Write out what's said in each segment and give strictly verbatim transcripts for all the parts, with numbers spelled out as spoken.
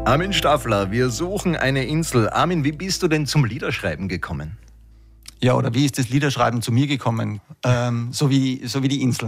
Armin Staffler, wir suchen eine Insel. Armin, wie bist du denn zum Liederschreiben gekommen? Ja, oder wie ist das Liederschreiben zu mir gekommen? Ähm, so, wie, so wie die Insel.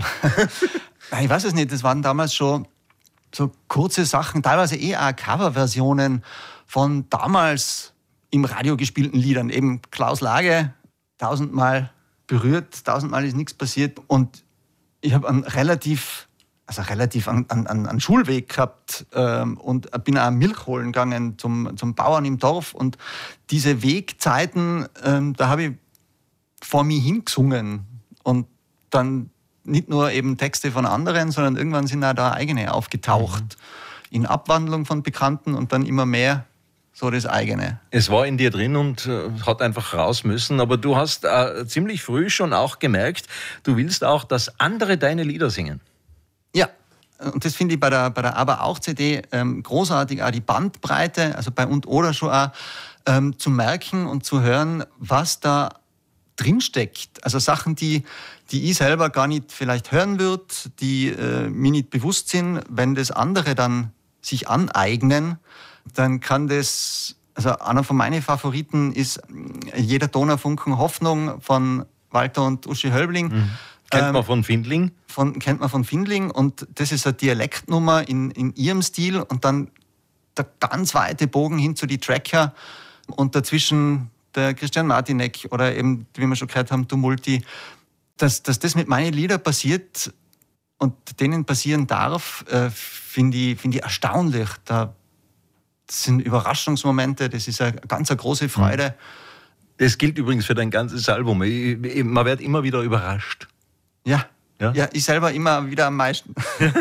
Ich weiß es nicht, das waren damals schon so kurze Sachen, teilweise eh auch Coverversionen von damals im Radio gespielten Liedern. Eben Klaus Lage, tausendmal berührt, tausendmal ist nichts passiert. Und ich habe einen relativ... also relativ an, an, an Schulweg gehabt ähm, und bin auch Milch holen gegangen zum, zum Bauern im Dorf. Und diese Wegzeiten, ähm, da habe ich vor mir hingesungen. Und dann nicht nur eben Texte von anderen, sondern irgendwann sind auch da eigene aufgetaucht. Mhm. In Abwandlung von Bekannten und dann immer mehr so das eigene. Es war in dir drin und äh, hat einfach raus müssen. Aber du hast äh, ziemlich früh schon auch gemerkt, du willst auch, dass andere deine Lieder singen. Ja, und das finde ich bei der, bei der Aber auch C D ähm, großartig, auch die Bandbreite, also bei Und Oder schon auch, ähm, zu merken und zu hören, was da drinsteckt. Also Sachen, die, die ich selber gar nicht vielleicht hören würde, die äh, mir nicht bewusst sind. Wenn das andere dann sich aneignen, dann kann das, also einer von meinen Favoriten ist Jeder Donaufunken Hoffnung von Walter und Uschi Hölbling. Mhm. Kennt man von Findling? Von, kennt man von Findling und das ist eine Dialektnummer in, in ihrem Stil und dann der ganz weite Bogen hin zu die Tracker und dazwischen der Christian Martinek oder eben, wie wir schon gehört haben, Tumulti. Dass, dass das mit meinen Liedern passiert und denen passieren darf, äh, finde ich, find ich erstaunlich. Da, das sind Überraschungsmomente, das ist eine ganz eine große Freude. Das gilt übrigens für dein ganzes Album. Ich, ich, man wird immer wieder überrascht. Ja, ja, ja, ich selber immer wieder am meisten.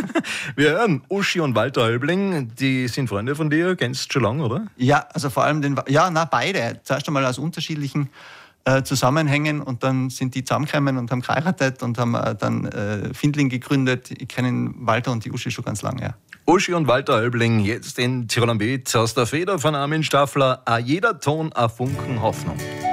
Wir hören Uschi und Walter Hölbling, die sind Freunde von dir, kennst du schon lange, oder? Ja, also vor allem den, ja, na beide. Zuerst einmal aus unterschiedlichen äh, Zusammenhängen und dann sind die zusammengekommen und haben geheiratet und haben äh, dann äh, Findling gegründet. Ich kenne Walter und die Uschi schon ganz lange, ja. Uschi und Walter Hölbling, jetzt in Tirol am Beat aus der Feder von Armin Staffler. A jeder Ton, a Funken Hoffnung.